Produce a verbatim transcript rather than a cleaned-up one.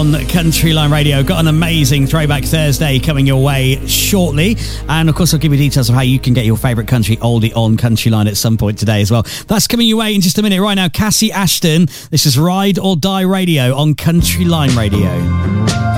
On Country Line Radio, got an amazing Throwback Thursday coming your way shortly, and of course I'll give you details of how you can get your favourite country oldie on Country Line at some point today as well. That's coming your way in just a minute. Right now, Cassie Ashton, this is Ride or Die Radio on Country Line Radio.